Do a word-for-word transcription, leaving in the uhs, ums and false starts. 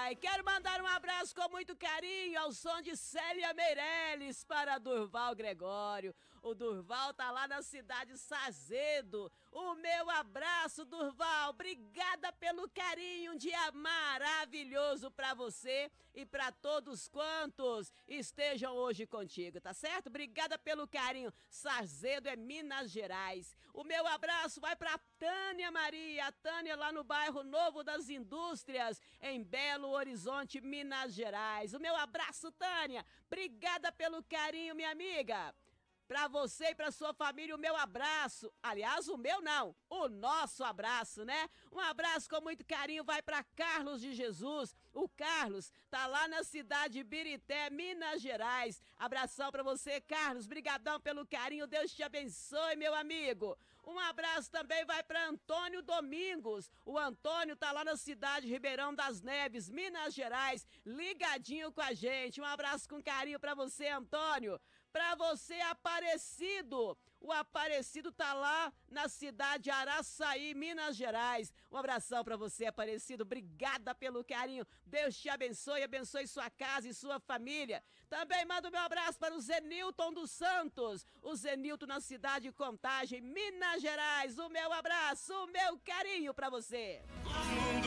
ai. Quero mandar um abraço com muito carinho ao som de Célia Meirelles para Durval Gregório. O Durval tá lá na cidade Sazedo. O meu abraço, Durval. Obrigada pelo carinho. Um dia maravilhoso para você e para todos quantos estejam hoje contigo, tá certo? Obrigada pelo carinho. Sazedo é Minas Gerais. O meu abraço vai para Tânia Maria. A Tânia lá no bairro Novo das Indústrias, em Belo Horizonte, Minas Gerais. O meu abraço, Tânia. Obrigada pelo carinho, minha amiga. Pra você e pra sua família, o meu abraço. Aliás, o meu não, o nosso abraço, né? Um abraço com muito carinho vai pra Carlos de Jesus. O Carlos tá lá na cidade de Birité, Minas Gerais. Abração pra você, Carlos. Brigadão pelo carinho. Deus te abençoe, meu amigo. Um abraço também vai pra Antônio Domingos. O Antônio tá lá na cidade de Ribeirão das Neves, Minas Gerais, ligadinho com a gente. Um abraço com carinho pra você, Antônio. Pra você, Aparecido. O Aparecido tá lá na cidade de Araçaí, Minas Gerais. Um abração pra você, Aparecido. Obrigada pelo carinho. Deus te abençoe, abençoe sua casa e sua família. Também mando meu abraço para o Zenilton dos Santos. O Zenilton na cidade de Contagem, Minas Gerais. O meu abraço, o meu carinho pra você.